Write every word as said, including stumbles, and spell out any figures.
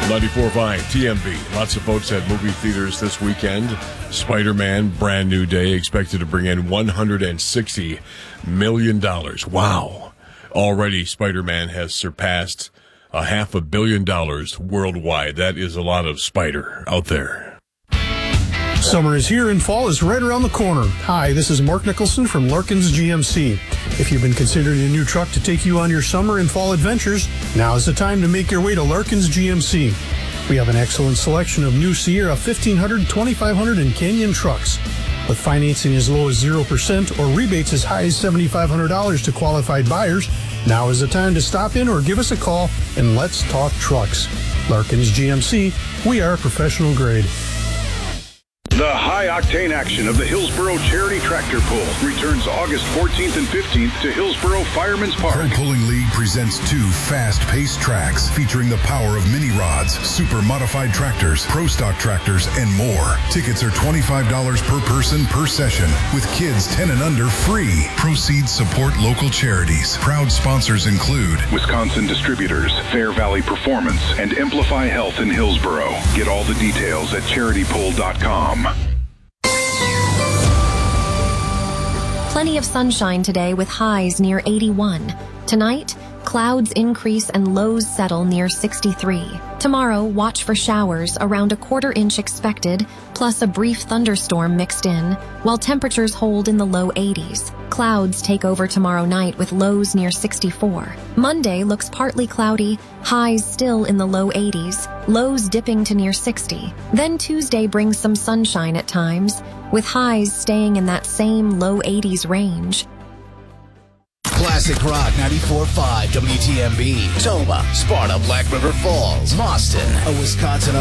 ninety-four point five T M B. Lots of folks at movie theaters this weekend. Spider-Man, brand new day, expected to bring in one hundred sixty million dollars. Wow. Already, Spider-Man has surpassed a half a billion dollars worldwide. That is a lot of Spider out there. Summer is here and fall is right around the corner. Hi, this is Mark Nicholson from Larkins G M C. If you've been considering a new truck to take you on your summer and fall adventures, now is the time to make your way to Larkins G M C. We have an excellent selection of new Sierra fifteen hundred, twenty-five hundred, and Canyon trucks. With financing as low as zero percent or rebates as high as seven thousand five hundred dollars to qualified buyers, now is the time to stop in or give us a call and let's talk trucks. Larkins G M C, we are professional grade. The high-octane action of the Hillsboro Charity Tractor Pull returns August fourteenth and fifteenth to Hillsboro Fireman's Park. Pro Pulling League presents two fast-paced tracks featuring the power of mini rods, super modified tractors, pro stock tractors, and more. Tickets are twenty-five dollars per person per session, with kids ten and under free. Proceeds support local charities. Proud sponsors include Wisconsin Distributors, Fair Valley Performance, and Amplify Health in Hillsboro. Get all the details at charity pull dot com. Plenty of sunshine today with highs near eighty-one. Tonight, clouds increase and lows settle near sixty-three. Tomorrow, watch for showers, around a quarter inch expected, plus a brief thunderstorm mixed in, while temperatures hold in the low eighties. Clouds take over tomorrow night with lows near sixty-four. Monday looks partly cloudy, highs still in the low eighties, lows dipping to near sixty. Then Tuesday brings some sunshine at times, with highs staying in that same low eighties range. Classic Rock ninety-four point five W T M B, Toma, Sparta, Black River Falls, Boston, a Wisconsin